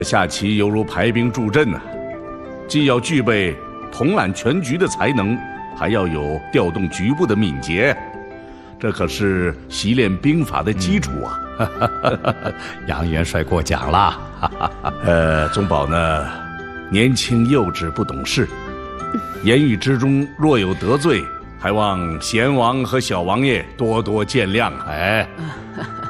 下棋犹如排兵布阵啊，既要具备统揽全局的才能，还要有调动局部的敏捷，这可是习练兵法的基础啊！ 杨元帅过奖了。 宗保呢，年轻幼稚不懂事，言语之中若有得罪，还望贤王和小王爷多多见谅。哎。